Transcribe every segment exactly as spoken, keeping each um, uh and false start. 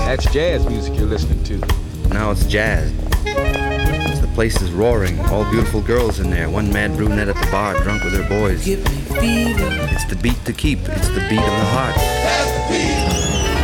That's jazz music you're listening to. Now it's jazz. The place is roaring. All beautiful girls in there. One mad brunette at the bar, drunk with her boys. Give me fever. It's the beat to keep. It's the beat of the heart. That's the beat.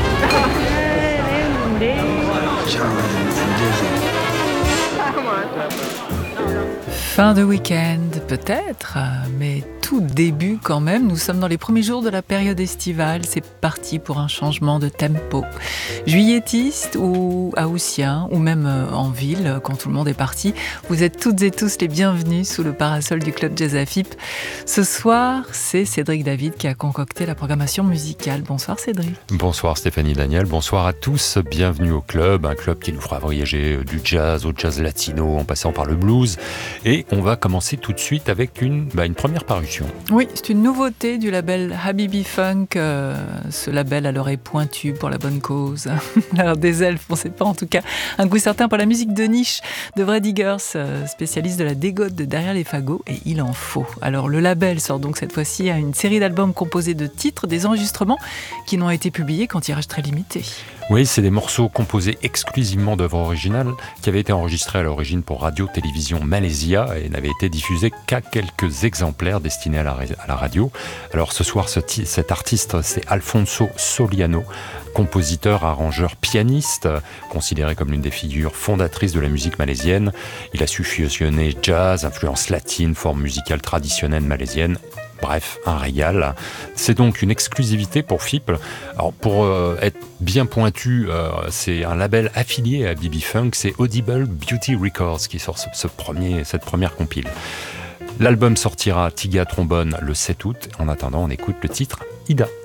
Fin de week-end, peut-être, mais tout début quand même. Nous sommes dans les premiers jours de la période estivale. C'est parti pour un changement de tempo. Juillettiste ou haussien, ou même en ville, quand tout le monde est parti, vous êtes toutes et tous les bienvenus sous le parasol du Club Jazz A F I P. Ce soir, c'est Cédric David qui a concocté la programmation musicale. Bonsoir Cédric. Bonsoir Stéphanie Daniel, bonsoir à tous. Bienvenue au club, un club qui nous fera voyager du jazz au jazz latino en passant par le blues. Et on va commencer tout de suite avec une, bah, une première parution. Oui, c'est une nouveauté du label Habibi Funk. Euh, ce label à l'oreille pointue pour la bonne cause. L'air des elfes, on ne sait pas en tout cas. Un goût certain pour la musique de niche de Brad Eggers, euh, spécialiste de la dégote de derrière les fagots, et il en faut. Alors le label sort donc cette fois-ci à une série d'albums composés de titres, des enregistrements qui n'ont été publiés qu'en tirage très limité. Oui, c'est des morceaux composés exclusivement d'œuvres originales qui avaient été enregistrés à l'origine pour Radio-Télévision Malaysia et n'avaient été diffusés qu'à quelques exemplaires destinés à la, à la radio. Alors ce soir, ce t- cet artiste, c'est Alfonso Soliano, compositeur, arrangeur, pianiste, considéré comme l'une des figures fondatrices de la musique malaisienne. Il a su fusionner jazz, influence latine, forme musicale traditionnelle malaisienne. Bref, un régal. C'est donc une exclusivité pour F I P. Alors pour euh, être bien pointu, euh, c'est un label affilié à B B Funk, c'est Audible Beauty Records qui sort ce, ce premier, cette première compile. L'album sortira Tiga Trombone le sept août. En attendant, on écoute le titre Ida.